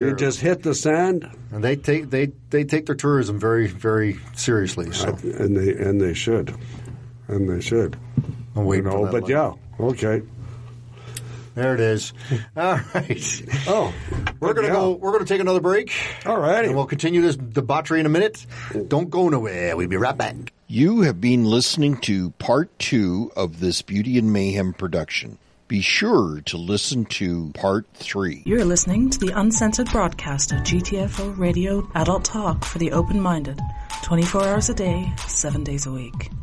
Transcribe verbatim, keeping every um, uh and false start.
they just hit the sand, and they take they they take their tourism very very seriously. So. I, and they and they should, and they should. I'm waiting you know, for that but one. yeah, okay. There it is. All right. Oh, we're gonna yeah. go. We're gonna take another break. All right, and we'll continue this debauchery in a minute. Don't go nowhere. We'll be right back. You have been listening to part two of this Beauty and Mayhem production. Be sure to listen to part three. You're listening to the uncensored broadcast of G T F O Radio Adult Talk for the open-minded, twenty-four hours a day, seven days a week.